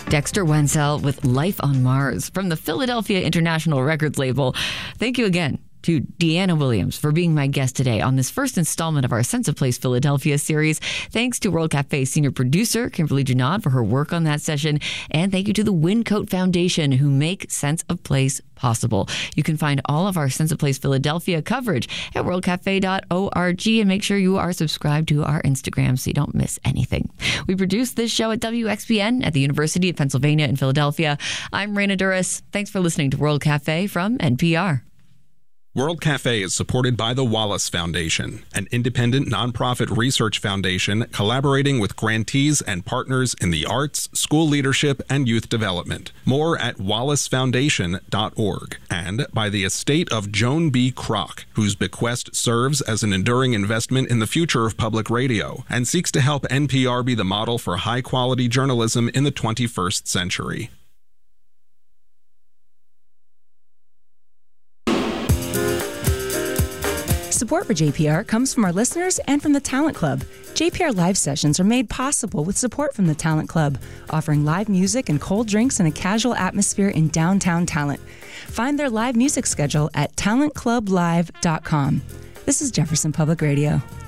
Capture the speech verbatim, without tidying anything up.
Dexter Wenzel with Life on Mars from the Philadelphia International Records label. Thank you again to Deanna Williams for being my guest today on this first installment of our Sense of Place Philadelphia series. Thanks to World Cafe senior producer Kimberly Junod for her work on that session. And thank you to the Wincoat Foundation who make Sense of Place possible. You can find all of our Sense of Place Philadelphia coverage at world cafe dot org and make sure you are subscribed to our Instagram so you don't miss anything. We produce this show at W X P N at the University of Pennsylvania in Philadelphia. I'm Raina Duras. Thanks for listening to World Cafe from N P R. World Cafe is supported by the Wallace Foundation, an independent nonprofit research foundation collaborating with grantees and partners in the arts, school leadership, and youth development. More at wallace foundation dot org. And by the estate of Joan B. Kroc, whose bequest serves as an enduring investment in the future of public radio and seeks to help N P R be the model for high-quality journalism in the twenty-first century. Support for J P R comes from our listeners and from the Talent Club. J P R live sessions are made possible with support from the Talent Club, offering live music and cold drinks in a casual atmosphere in downtown Talent. Find their live music schedule at talent club live dot com. This is Jefferson Public Radio.